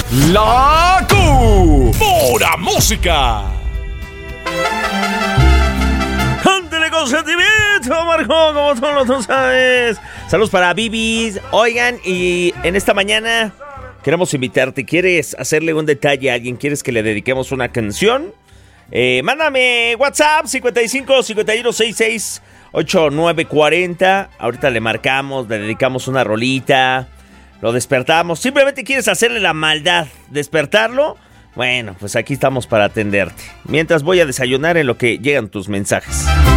La Pura Música. ¡Cántale con sentimiento, Marco! Como tú sabes. Saludos para Bibis. Oigan, y en esta mañana queremos invitarte. ¿Quieres hacerle un detalle a alguien? ¿Quieres que le dediquemos una canción? Mándame WhatsApp 55 51 66 8940. Ahorita le marcamos, le dedicamos una rolita, lo despertamos. Simplemente quieres hacerle la maldad, despertarlo. Bueno, pues aquí estamos para atenderte. Mientras voy a desayunar en lo que llegan tus mensajes.